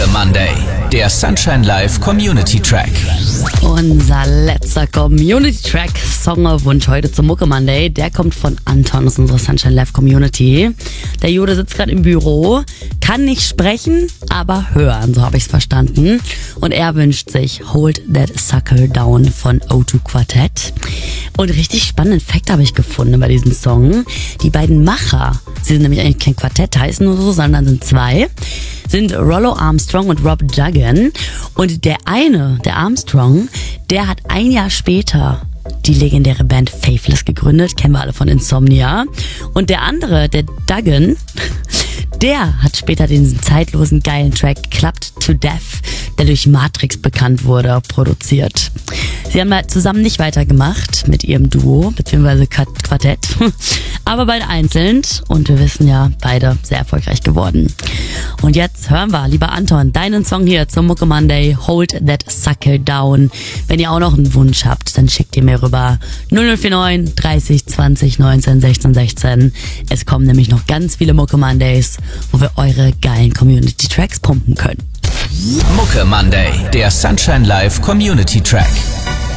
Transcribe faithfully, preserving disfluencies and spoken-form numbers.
Mucke Monday, der Sunshine Live Community Track. Unser letzter Community Track, Songerwunsch heute zum Mucke Monday, der kommt von Anton aus unserer Sunshine Live Community. Der Jude sitzt gerade im Büro, kann nicht sprechen, aber hören, so habe ich es verstanden. Und er wünscht sich Hold That Sucker Down von O zwei Quartet. Und richtig spannenden Fact habe ich gefunden bei diesem Song. Die beiden Macher, sie sind nämlich eigentlich kein Quartett, heißen nur so, sondern sind zwei, sind Rollo Armstrong und Rob Duggan. Und der eine, der Armstrong, der hat ein Jahr später die legendäre Band Faithless gegründet, kennen wir alle von Insomnia. Und der andere, der Duggan, der hat später den zeitlosen geilen Track Clubbed to Death, der durch Matrix bekannt wurde, produziert. Sie haben halt zusammen nicht weitergemacht mit ihrem Duo, beziehungsweise Quartett, aber beide einzeln, und wir wissen ja, beide sehr erfolgreich geworden. Und jetzt hören wir, lieber Anton, deinen Song hier zum Mucke Monday, Hold That Sucker Down. Wenn ihr auch noch einen Wunsch habt, dann schickt ihr mir rüber null null vier neun dreißig zwanzig neunzehn sechzehn sechzehn. Es kommen nämlich noch ganz viele Mucke Mondays, wo wir eure geilen Community Tracks pumpen können. Mucke Monday, der Sunshine Live Community Track.